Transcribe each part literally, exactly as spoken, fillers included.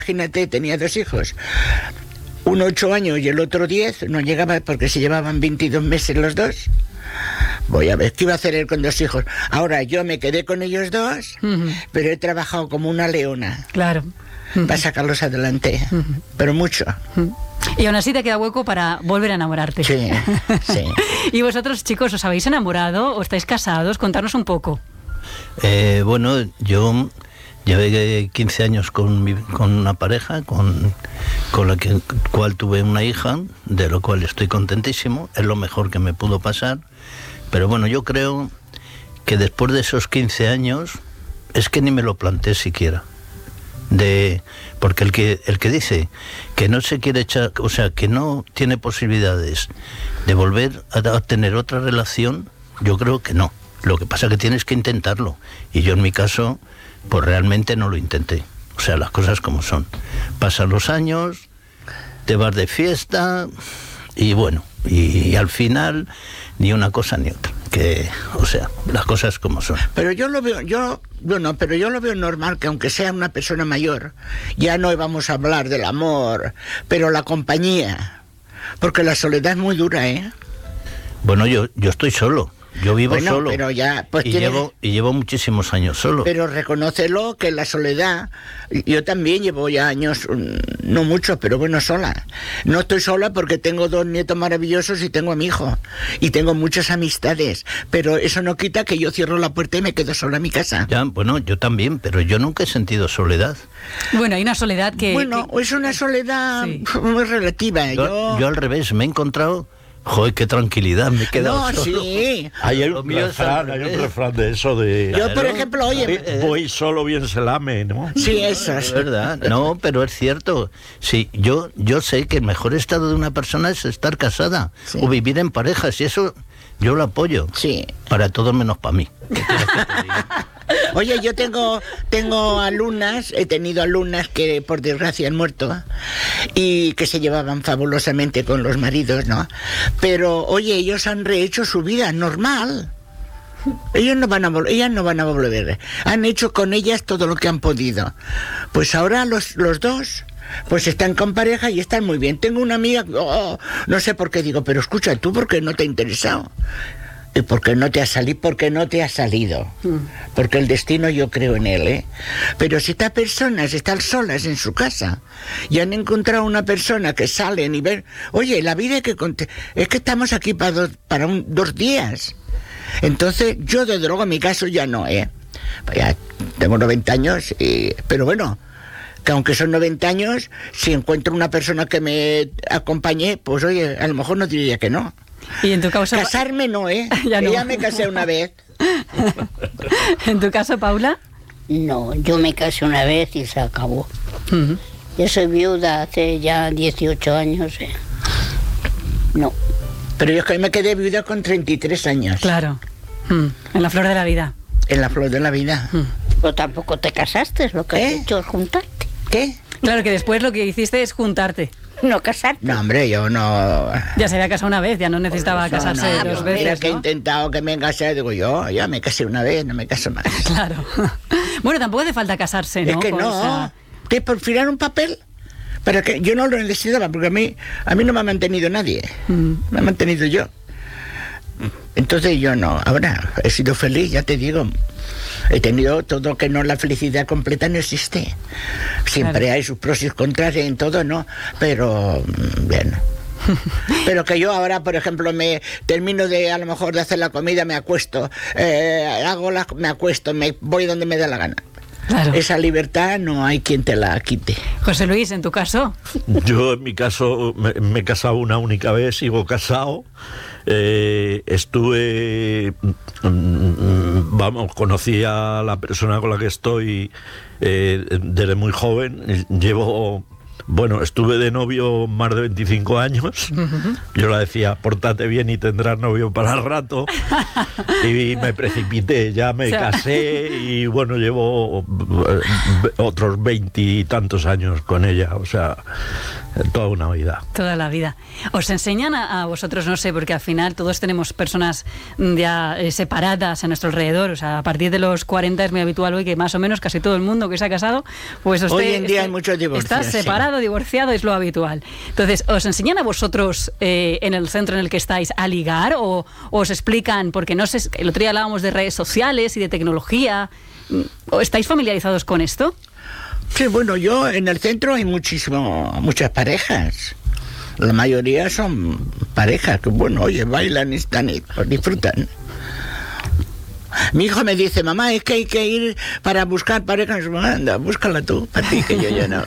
imagínate, tenía dos hijos. Uno ocho años y el otro diez, no llegaba porque se llevaban veintidós meses los dos. Voy a ver, ¿qué iba a hacer él con dos hijos? Ahora, yo me quedé con ellos dos, uh-huh. pero he trabajado como una leona. Claro. Uh-huh. Para sacarlos adelante, uh-huh. pero mucho. Uh-huh. Y aún así te queda hueco para volver a enamorarte. Sí, sí. ¿Y vosotros, chicos, os habéis enamorado o estáis casados? Contarnos un poco. Eh, bueno, yo llevé quince años con, mi, con una pareja, con, con la que, cual tuve una hija, de lo cual estoy contentísimo, es lo mejor que me pudo pasar. Pero bueno, yo creo que después de esos quince años, es que ni me lo planteé siquiera. De, porque el que, el que dice que no se quiere echar, o sea, que no tiene posibilidades de volver a, a tener otra relación, yo creo que no. Lo que pasa es que tienes que intentarlo. Y yo en mi caso, pues realmente no lo intenté. O sea, las cosas como son. Pasan los años, te vas de fiesta y bueno, y, y al final ni una cosa ni otra. Que, o sea, las cosas como son. Pero yo lo veo, yo, bueno, pero yo lo veo normal que aunque sea una persona mayor, ya no vamos a hablar del amor, pero la compañía, porque la soledad es muy dura, ¿eh? Bueno, yo, yo estoy solo. Yo vivo bueno, solo pero ya, pues y, tienes... llevo, y llevo muchísimos años solo. Pero reconócelo que la soledad, yo también llevo ya años, no muchos, pero bueno, sola. No estoy sola porque tengo dos nietos maravillosos y tengo a mi hijo. Y tengo muchas amistades, pero eso no quita que yo cierro la puerta y me quedo sola en mi casa. Ya, bueno, yo también, pero yo nunca he sentido soledad. Bueno, hay una soledad que... Bueno, que... es una soledad sí. muy relativa. Yo, yo... yo al revés, me he encontrado... Joder, qué tranquilidad, me he quedado no, solo. Sí. Hay un refrán, hay un refrán de eso de... Yo, por ejemplo, oye... Voy solo, bien se lame, ¿no? Sí, eso es. Es verdad, no, pero es cierto. Sí, yo, yo sé que el mejor estado de una persona es estar casada sí. o vivir en parejas, y eso yo lo apoyo. Sí. Para todos menos para mí. Oye, yo tengo tengo alumnas, he tenido alumnas que por desgracia han muerto y que se llevaban fabulosamente con los maridos, ¿no? Pero, oye, ellos han rehecho su vida normal. Ellos no van a vol- ellas no van a volver. Han hecho con ellas todo lo que han podido. Pues ahora los, los dos... Pues están con pareja y están muy bien. Tengo una amiga, oh, no sé por qué digo, pero escucha, ¿tú por qué no te ha interesado? ¿Y por qué no te ha salido? Porque no te ha salido. Mm. Porque el destino yo creo en él, ¿eh? Pero si estas personas están solas en su casa y han encontrado una persona que salen y ven, oye, la vida es que cont- es que estamos aquí para dos, para un, dos días. Entonces, yo desde luego en mi caso ya no, ¿eh? Ya tengo noventa años, y, pero bueno, que aunque son noventa años, si encuentro una persona que me acompañe, pues oye, a lo mejor no diría que no. ¿Y en tu caso? Casarme no, ¿eh? Ya no. Ya me casé una vez. ¿En tu caso, Paula? No, yo me casé una vez y se acabó. Uh-huh. Yo soy viuda hace ya dieciocho años. ¿eh? No. Pero yo es que me quedé viuda con treinta y tres años. Claro. Mm. En la flor de la vida. En la flor de la vida. Mm. Pero tampoco te casaste, lo que ¿Eh? has hecho es juntarte. ¿Qué? Claro que después lo que hiciste es juntarte. No casarte. No, hombre, yo no... Ya se había casado una vez, ya no necesitaba no, casarse no, dos no, veces, mira ¿no? que he intentado que me casé, digo yo, ya me casé una vez, no me caso más. Claro. Bueno, tampoco hace falta casarse, ¿no? Es que Con no. esa... ¿Qué, por firmar un papel? Para que yo no lo necesitaba, porque a mí, a mí no me ha mantenido nadie. Mm. Me ha mantenido yo. Entonces yo no. Ahora, he sido feliz, ya te digo. He tenido todo, que no, la felicidad completa no existe. Siempre claro. Hay sus pros y sus contras en todo, ¿no? Pero, bien. Pero que yo ahora, por ejemplo, me termino de, a lo mejor, de hacer la comida, me acuesto, eh, hago la, me acuesto, me voy donde me da la gana. Claro. Esa libertad no hay quien te la quite. José Luis, ¿en tu caso? Yo, en mi caso, me, me he casado una única vez, sigo casado. Eh, estuve, vamos, conocí a la persona con la que estoy eh, desde muy joven. Llevo Bueno, estuve de novio más de veinticinco años. Uh-huh. Yo le decía, pórtate bien y tendrás novio para el rato. Y me precipité, ya me o sea... casé y bueno, llevo otros veintitantos años con ella. O sea, toda una vida. Toda la vida. ¿Os enseñan a, a vosotros, no sé, porque al final todos tenemos personas ya eh, separadas a nuestro alrededor? O sea, a partir de los cuarenta es muy habitual hoy que más o menos casi todo el mundo que se ha casado, pues usted, hoy en día este, hay muchos divorcios. Está separado, sí. Divorciado, es lo habitual. Entonces, ¿os enseñan a vosotros eh, en el centro en el que estáis a ligar o, o os explican, porque no sé, el otro día hablábamos de redes sociales y de tecnología, ¿o estáis familiarizados con esto? Sí, bueno, yo en el centro hay muchísimo, muchas parejas. La mayoría son parejas que, bueno, oye, bailan y están y pues, disfrutan. Mi hijo me dice, mamá, es que hay que ir para buscar parejas. Anda, búscala tú, para ti, que yo ya no.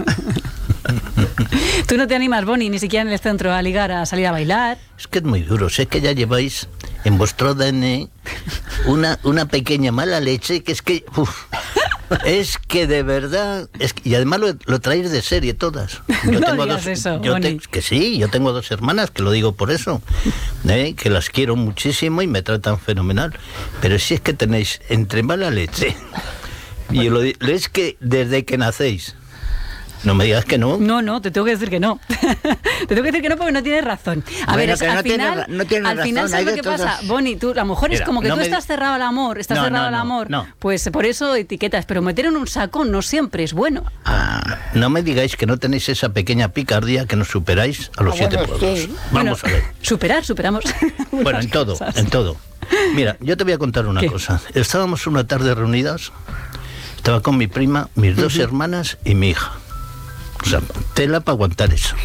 ¿Tú no te animas, Bonnie, ni siquiera en el centro a ligar, a salir a bailar? Es que es muy duro, sé que ya lleváis en vuestro A D N una, una pequeña mala leche que es que... Uf, es que de verdad... Es que, y además lo, lo traéis de serie todas. Yo no tengo digas dos, eso, yo te, que sí, yo tengo dos hermanas, que lo digo por eso, ¿eh? Que las quiero muchísimo y me tratan fenomenal. Pero si es que tenéis entre mala leche... Y lo, es que desde que nacéis... No me digas que no. No, no, te tengo que decir que no. Te tengo que decir que no porque no tienes razón. A bueno, ver, es, al no final, tiene, no tiene al final razón, ¿sabes lo que todos... pasa? Bonnie, tú, a lo mejor Mira, es como que no tú me... estás cerrado al amor, estás no, cerrado no, al no, amor, no. Pues por eso etiquetas, pero meter en un saco no siempre es bueno. Ah, no me digáis que no tenéis esa pequeña picardía que nos superáis a los ah, siete bueno, pueblos. Sí. Vamos bueno, a ver. Superar, superamos. Bueno, en todo, cosas. en todo. Mira, yo te voy a contar una ¿Qué? cosa. Estábamos una tarde reunidas, estaba con mi prima, mis dos uh-huh. hermanas y mi hija. O sea, tela para aguantar eso.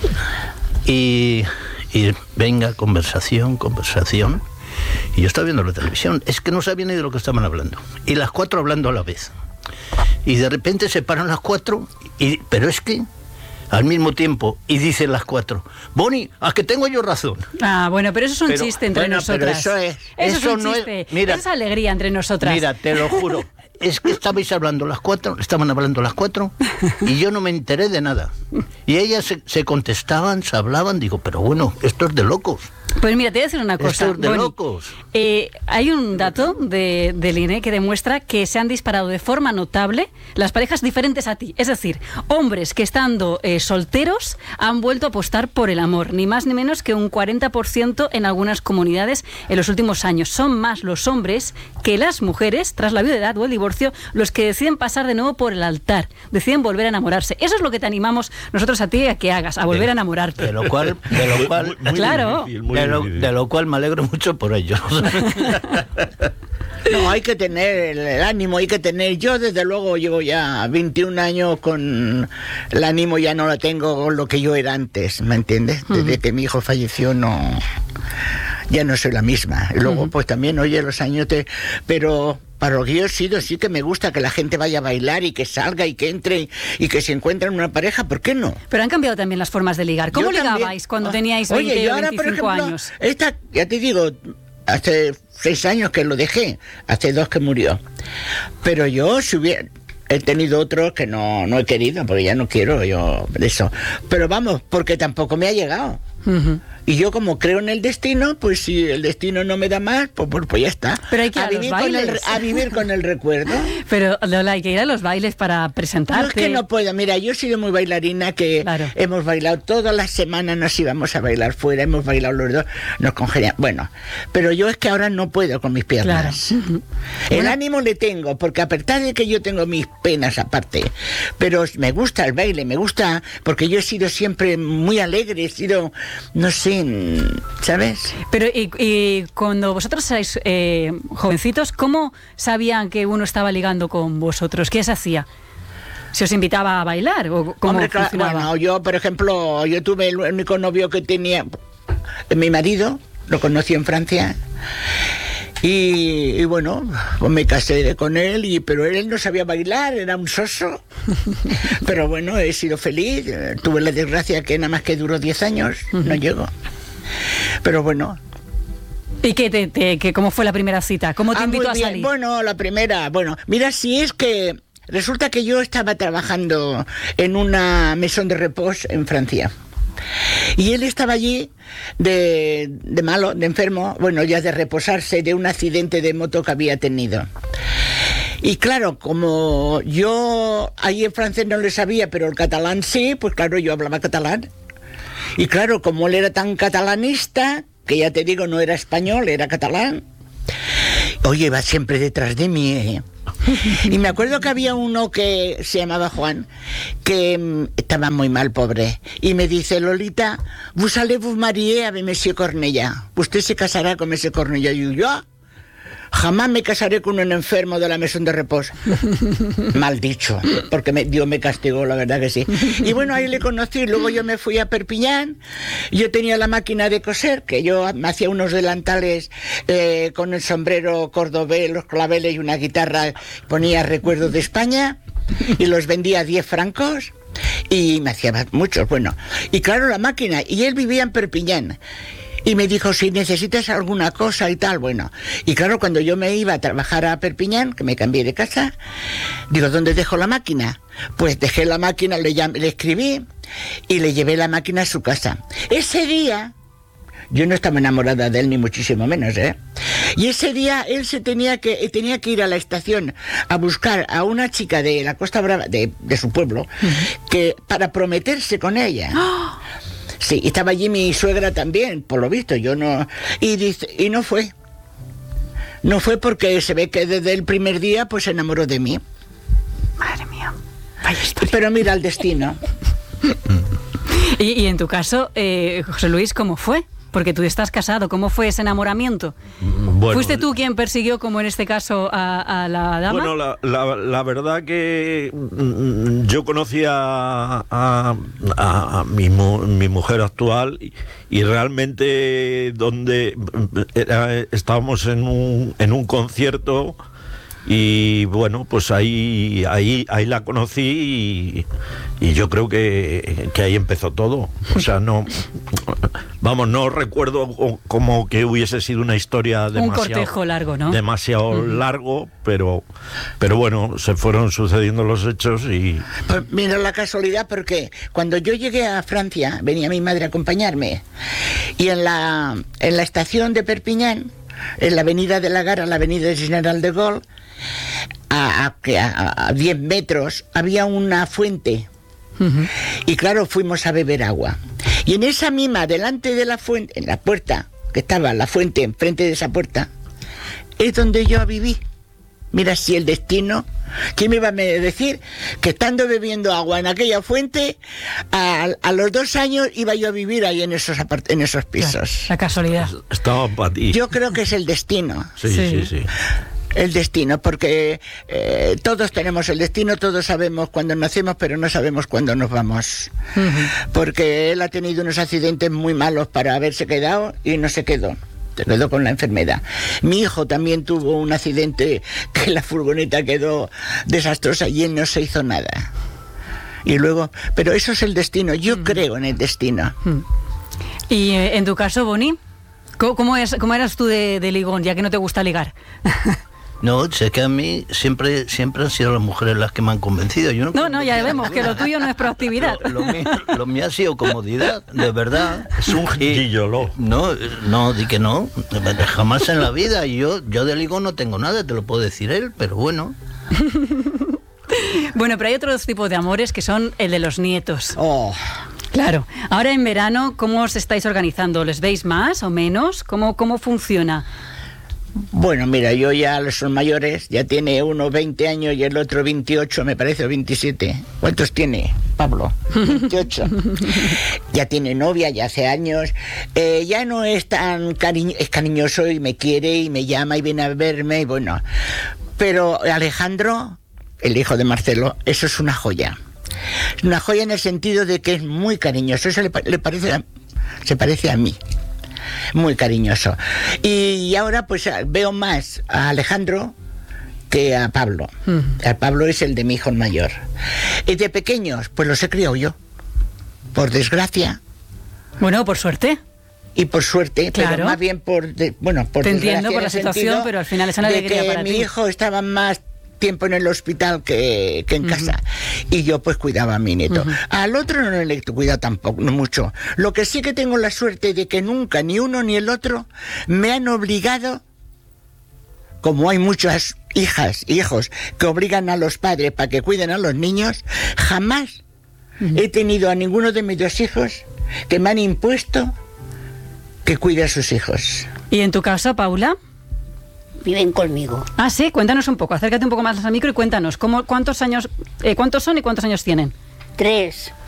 Y, y venga, conversación, conversación. Y yo estaba viendo la televisión. Es que no sabía ni de lo que estaban hablando. Y las cuatro hablando a la vez. Y de repente se paran las cuatro. Y, pero es que, al mismo tiempo, y dicen las cuatro, Bonnie, ¿a que tengo yo razón? Ah, bueno, pero eso es un pero, chiste entre bueno, nosotras. Pero eso es... Eso, eso es un no chiste. Es, mira, eso es alegría entre nosotras. Mira, te lo juro. Es que estabais hablando las cuatro, estaban hablando las cuatro, y yo no me enteré de nada. Y ellas se, se contestaban, se hablaban, digo, pero bueno, esto es de locos. Pues mira, te voy a decir una cosa. Esto es de Bonnie. locos. Eh, hay un dato de, del I N E que demuestra que se han disparado de forma notable las parejas diferentes a ti. Es decir, hombres que estando eh, solteros han vuelto a apostar por el amor. Ni más ni menos que un cuarenta por ciento en algunas comunidades en los últimos años. Son más los hombres que las mujeres, tras la viudedad o el divorcio, los que deciden pasar de nuevo por el altar. Deciden volver a enamorarse. Eso es lo que te animamos nosotros a ti a que hagas, a volver de, a enamorarte. De lo cual... De lo cual muy, muy claro. difícil, muy de, lo, de lo cual me alegro mucho por ellos. No, hay que tener el ánimo, hay que tener... Yo, desde luego, llevo ya veintiún años con... El ánimo ya no lo tengo con lo que yo era antes, ¿me entiendes? Desde uh-huh. que mi hijo falleció, no... Ya no soy la misma. Y luego, uh-huh. pues también, oye, los años te... Pero... Para lo que yo he sido, sí que me gusta que la gente vaya a bailar y que salga y que entre y que se encuentren una pareja, ¿por qué no? Pero han cambiado también las formas de ligar. ¿Cómo yo ligabais también, cuando oh, teníais veinte oye, yo ahora, o veinticinco por ejemplo, años? Esta, ya te digo, hace seis años que lo dejé, hace dos que murió. Pero yo, si hubiera... He tenido otros que no, no he querido, porque ya no quiero yo eso. Pero vamos, porque tampoco me ha llegado. Uh-huh. Y yo como creo en el destino, pues si el destino no me da más, pues, pues, pues ya está. Pero hay que ir a, a, vivir, los con bailes. el, a vivir con el recuerdo. Pero Lola, hay que ir a los bailes para presentarte. No es que no puedo. Mira, yo he sido muy bailarina, que claro. hemos bailado todas las semanas, nos íbamos a bailar fuera, hemos bailado los dos, nos congeniamos. Bueno, pero yo es que ahora no puedo con mis piernas. Claro. Uh-huh. El bueno. ánimo le tengo, porque a pesar de que yo tengo mis penas aparte, pero me gusta el baile, me gusta, porque yo he sido siempre muy alegre, he sido, no sé, ¿sabes? Pero y, y cuando vosotros erais eh, jovencitos, ¿cómo sabían que uno estaba ligando con vosotros? ¿Qué se hacía? ¿Se os invitaba a bailar o cómo Hombre, funcionaba? Bueno, yo, por ejemplo, yo tuve el único novio que tenía, mi marido, lo conocí en Francia. Y, y bueno, pues me casé con él, y, pero él no sabía bailar, era un soso. Pero bueno, he sido feliz. Tuve la desgracia que nada más que duró diez años, uh-huh. no llegó. Pero bueno. ¿Y qué te, te, que, cómo fue la primera cita? ¿Cómo te ah, invitó a bien. salir? Bueno, la primera, bueno, mira, si es que resulta que yo estaba trabajando en una maison de repos en Francia. Y él estaba allí de, de malo, de enfermo, bueno, ya de reposarse de un accidente de moto que había tenido. Y claro, como yo ahí en francés no le sabía, pero el catalán sí, pues claro, yo hablaba catalán. Y claro, como él era tan catalanista, que ya te digo, no era español, era catalán, oye, va siempre detrás de mí, ¿eh? Y me acuerdo que había uno que se llamaba Juan, que mm, estaba muy mal, pobre, y me dice: Lolita, vous allez vous marier avec Monsieur Cornellà, usted se casará con ese Cornellà. Y yo, jamás me casaré con un enfermo de la maison de repos. Mal dicho, porque me, Dios me castigó, la verdad que sí. Y bueno, ahí le conocí. Luego yo me fui a Perpiñán. Yo tenía la máquina de coser, que yo me hacía unos delantales eh, con el sombrero cordobés, los claveles y una guitarra. Ponía Recuerdos de España y los vendía a diez francos. Y me hacía muchos, bueno. Y claro, la máquina. Y él vivía en Perpiñán. Y me dijo, si necesitas alguna cosa y tal, bueno. Y claro, cuando yo me iba a trabajar a Perpiñán, que me cambié de casa, digo, ¿dónde dejo la máquina? Pues dejé la máquina, le, llam- le escribí y le llevé la máquina a su casa. Ese día, yo no estaba enamorada de él, ni muchísimo menos, ¿eh? Y ese día él se tenía que, tenía que ir a la estación a buscar a una chica de la Costa Brava, de, de su pueblo, uh-huh. que para prometerse con ella. ¡Oh! Sí, estaba allí mi suegra también, por lo visto, yo no... Y dice, y no fue. No fue porque se ve que desde el primer día pues se enamoró de mí. Madre mía, vaya historia. Pero mira el destino. y, y en tu caso, eh, José Luis, ¿cómo fue? Porque tú estás casado, ¿cómo fue ese enamoramiento? Bueno, ¿fuiste tú quien persiguió, como en este caso, a, a la dama? Bueno, la, la, la verdad que mm, yo conocí a, a, a, a mi, mi mujer actual y, y realmente donde era, estábamos en un, en un concierto y bueno, pues ahí ahí ahí la conocí y, y yo creo que, que ahí empezó todo. O sea, no, vamos, no recuerdo como que hubiese sido una historia demasiado, un cortejo largo, ¿no? Demasiado uh-huh. largo, pero pero bueno, se fueron sucediendo los hechos y... Pues mira la casualidad, porque cuando yo llegué a Francia, venía mi madre a acompañarme, y en la, en la estación de Perpiñán, en la avenida de la Gara, la avenida General de Gaulle, a, a, a, a diez metros había una fuente. Uh-huh. Y claro, fuimos a beber agua. Y en esa misma, delante de la fuente, en la puerta, que estaba la fuente enfrente de esa puerta, es donde yo viví. Mira si el destino, ¿quién me iba a decir que estando bebiendo agua en aquella fuente, a, a los dos años iba yo a vivir ahí en esos apart- en esos pisos? La casualidad. Estaba para ti. Yo creo que es el destino. Sí, sí, sí. sí. El destino, porque eh, todos tenemos el destino, todos sabemos cuándo nacemos, pero no sabemos cuándo nos vamos. Uh-huh. Porque él ha tenido unos accidentes muy malos para haberse quedado y no se quedó. Se quedó con la enfermedad. Mi hijo también tuvo un accidente que la furgoneta quedó desastrosa y él no se hizo nada. Y luego, pero eso es el destino. Yo uh-huh. creo en el destino. Uh-huh. Y eh, en tu caso, Boni, ¿cómo, cómo, es, cómo eras tú de, de ligón, ya que no te gusta ligar? No, sé que a mí siempre siempre han sido las mujeres las que me han convencido. Yo no, no, no, ya vemos que lo tuyo no es proactividad. Lo, lo, mío, lo mío ha sido comodidad, de verdad. Es un gillolo. No, no, di que no, jamás en la vida. Yo, yo de ligón no tengo nada, te lo puedo decir él, pero bueno. Bueno, pero hay otros tipos de amores que son el de los nietos. Oh. Claro. Ahora en verano, ¿cómo os estáis organizando? ¿Les veis más o menos? ¿Cómo, cómo funciona? Bueno, mira, yo ya son mayores, ya tiene uno veinte años y el otro veintiocho, me parece, o veintisiete. ¿Cuántos tiene, Pablo? veintiocho. Ya tiene novia, ya hace años. Eh, ya no es tan cariño, es cariñoso y me quiere y me llama y viene a verme y bueno. Pero Alejandro, el hijo de Marcelo, eso es una joya. Es una joya en el sentido de que es muy cariñoso. Eso le, le parece a, se parece a mí. Muy cariñoso. Y ahora pues veo más a Alejandro que a Pablo. Uh-huh. A Pablo es el de mi hijo mayor. Y de pequeños, pues los he criado yo. Por desgracia. Bueno, por suerte. Y por suerte, claro. Pero más bien por... De, bueno, por Te entiendo por la situación, pero al final es una alegría de que para mi ti. hijo estaba más tiempo en el hospital que, que en casa. Uh-huh. Y yo pues cuidaba a mi nieto. Uh-huh. Al otro no le cuida tampoco, no mucho. Lo que sí que tengo la suerte de que nunca ni uno ni el otro me han obligado, como hay muchas hijas, hijos, que obligan a los padres para que cuiden a los niños, jamás uh-huh. he tenido a ninguno de mis dos hijos que me han impuesto que cuide a sus hijos. ¿Y en tu caso, Paula? Viven conmigo. Ah, sí, cuéntanos un poco, acércate un poco más al micro y cuéntanos, ¿cómo, cuántos años, eh, cuántos son y cuántos años tienen? Tres.